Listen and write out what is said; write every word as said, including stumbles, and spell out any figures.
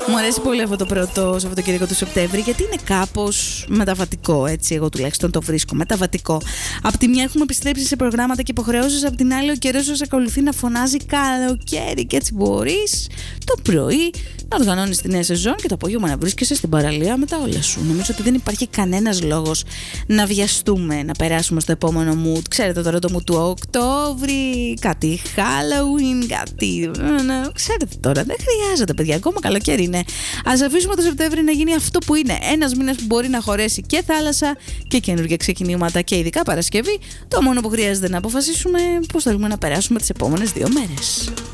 Μου αρέσει πολύ αυτό το πρώτο Σαββατοκύριακο του Σεπτέμβρη, γιατί είναι κάπως μεταβατικό, έτσι. Εγώ τουλάχιστον το βρίσκω μεταβατικό. Απ' τη μια έχουμε επιστρέψει σε προγράμματα και υποχρεώσεις, απ' την άλλη ο καιρός σας ακολουθεί να φωνάζει καλοκαίρι. Και έτσι μπορείς το πρωί να οργανώνεις τη νέα σεζόν και το απόγευμα να βρίσκεσαι στην παραλία με τα όλα σου. Νομίζω ότι δεν υπάρχει κανένας λόγος να βιαστούμε να περάσουμε στο επόμενο mood. Ξέρετε τώρα το mood του Οκτώβρη, κάτι Halloween, κάτι. Ξέρετε τώρα, δεν χρειάζεται, παιδιά. Ακόμα καλοκαίρι είναι. Ας αφήσουμε το Σεπτέμβρη να γίνει αυτό που είναι. Ένας μήνας που μπορεί να χωρέσει και θάλασσα και καινούργια ξεκινήματα και ειδικά Παρασκευή. Το μόνο που χρειάζεται να αποφασίσουμε πώς θέλουμε να περάσουμε τις επόμενες δύο μέρες.